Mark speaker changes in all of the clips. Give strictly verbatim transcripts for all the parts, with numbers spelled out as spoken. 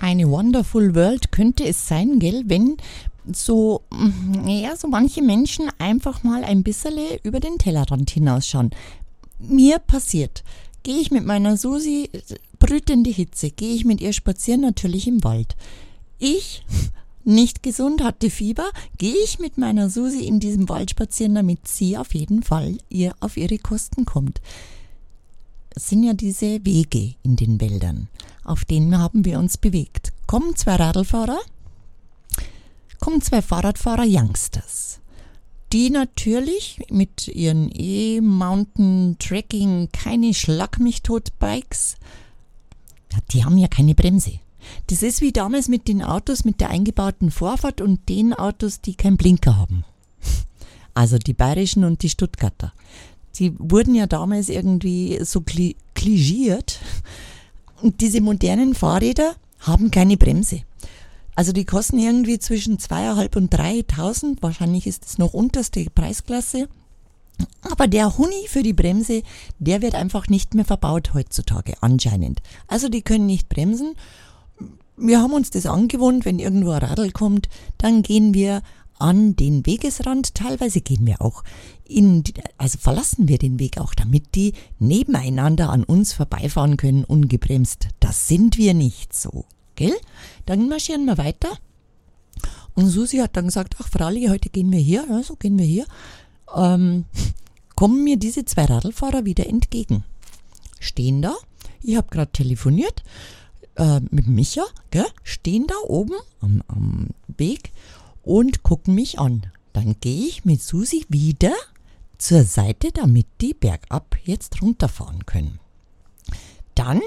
Speaker 1: Eine wonderful world könnte es sein, gell, wenn so, ja, so manche Menschen einfach mal ein bisschen über den Tellerrand hinausschauen. Mir passiert, gehe ich mit meiner Susi, brütende Hitze, gehe ich mit ihr spazieren, natürlich im Wald. Ich, nicht gesund, hatte Fieber, gehe ich mit meiner Susi in diesem Wald spazieren, damit sie auf jeden Fall ihr auf ihre Kosten kommt. Es sind ja diese Wege in den Wäldern, auf denen haben wir uns bewegt. Kommen zwei Radlfahrer, kommen zwei Fahrradfahrer, Youngsters, die natürlich mit ihren E-Mountain-Trekking, keine Schlag-mich-tot-Bikes, die haben ja keine Bremse. Das ist wie damals mit den Autos mit der eingebauten Vorfahrt und den Autos, die keinen Blinker haben. Also die bayerischen und die Stuttgarter. Die wurden ja damals irgendwie so kli- klischiert. Und diese modernen Fahrräder haben keine Bremse. Also die kosten irgendwie zwischen zweieinhalb und dreitausend. Wahrscheinlich ist es noch unterste Preisklasse. Aber der Huni für die Bremse, der wird einfach nicht mehr verbaut heutzutage, anscheinend. Also die können nicht bremsen. Wir haben uns das angewohnt, wenn irgendwo ein Radl kommt, dann gehen wir an den Wegesrand. Teilweise gehen wir auch in, die, also verlassen wir den Weg auch, damit die nebeneinander an uns vorbeifahren können, ungebremst. Das sind wir nicht so, gell? Dann marschieren wir weiter. Und Susi hat dann gesagt, ach Fralli, heute gehen wir hier, ja, so gehen wir hier. Ähm, kommen mir diese zwei Radlfahrer wieder entgegen. Stehen da, ich habe gerade telefoniert äh, mit Micha, gell? Stehen da oben am, am Weg und gucken mich an. Dann gehe ich mit Susi wieder zur Seite, damit die bergab jetzt runterfahren können. Dann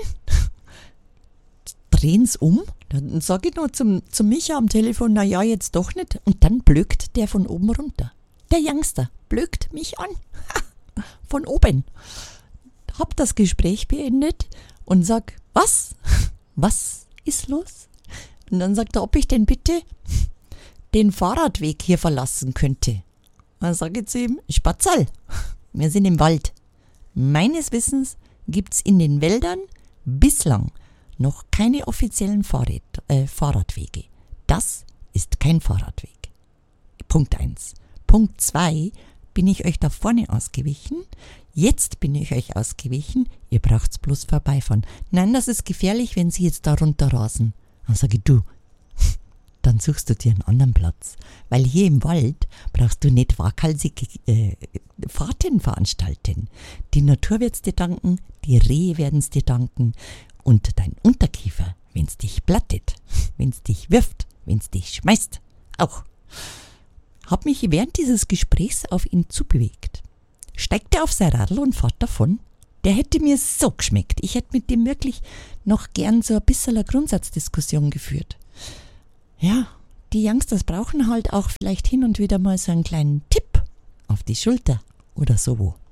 Speaker 1: drehen sie um, dann sage ich nur zum, zum Micha am Telefon, na ja, jetzt doch nicht. Und dann blökt der von oben runter. Der Youngster blökt mich an. Von oben. Hab das Gespräch beendet und sag, was? Was ist los? Und dann sagt er, ob ich denn bitte den Fahrradweg hier verlassen könnte. Dann sage ich zu ihm, Spatzerl, wir sind im Wald. Meines Wissens gibt's in den Wäldern bislang noch keine offiziellen Fahrrad, äh, Fahrradwege. Das ist kein Fahrradweg. Punkt eins. Punkt zwei, bin ich euch da vorne ausgewichen? Jetzt bin ich euch ausgewichen, ihr braucht's bloß vorbeifahren. Nein, das ist gefährlich, wenn sie jetzt da runterrasen. Dann sage ich, du, dann suchst du dir einen anderen Platz. Weil hier im Wald brauchst du nicht waghalsige äh, Fahrten veranstalten. Die Natur wird's dir danken, die Rehe werden's dir danken und dein Unterkiefer, wenn's dich plattet, wenn's dich wirft, wenn's dich schmeißt, auch. Hab mich während dieses Gesprächs auf ihn zubewegt. Steigt er auf sein Radl und fährt davon? Der hätte mir so geschmeckt. Ich hätte mit dem wirklich noch gern so ein bisschen eine Grundsatzdiskussion geführt. Ja, die Youngsters brauchen halt auch vielleicht hin und wieder mal so einen kleinen Tipp auf die Schulter oder so wo.